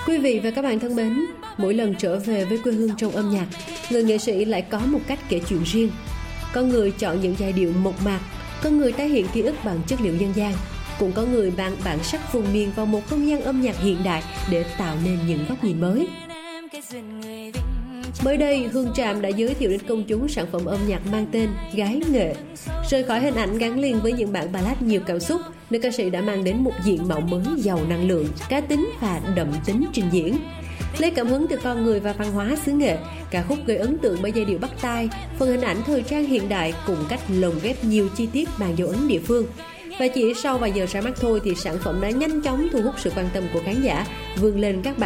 Quý vị và các bạn thân mến, mỗi lần trở về với quê hương trong âm nhạc, người nghệ sĩ lại có một cách kể chuyện riêng. Có người chọn những giai điệu mộc mạc, có người tái hiện ký ức bằng chất liệu dân gian, cũng có người mang bản sắc vùng miền vào một không gian âm nhạc hiện đại để tạo nên những góc nhìn mới. Mới đây, Hương Tràm đã giới thiệu đến công chúng sản phẩm âm nhạc mang tên Gái Nghệ. Rời khỏi hình ảnh gắn liền với những bản ballad nhiều cảm xúc, nữ ca sĩ đã mang đến một diện mạo mới giàu năng lượng, cá tính và đậm tính trình diễn. Lấy cảm hứng từ con người và văn hóa xứ Nghệ, ca khúc gây ấn tượng bởi giai điệu bắt tai, phần hình ảnh thời trang hiện đại cùng cách lồng ghép nhiều chi tiết mang dấu ấn địa phương. Và chỉ sau vài giờ ra mắt thôi thì sản phẩm đã nhanh chóng thu hút sự quan tâm của khán giả, vươn lên các bảng